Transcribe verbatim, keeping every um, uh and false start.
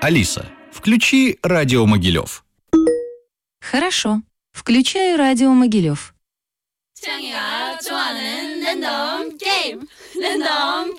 Алиса, включи радио Могилев. Хорошо. Включаю радио Могилев. 창이가 좋아하는 랜덤 게임. 랜덤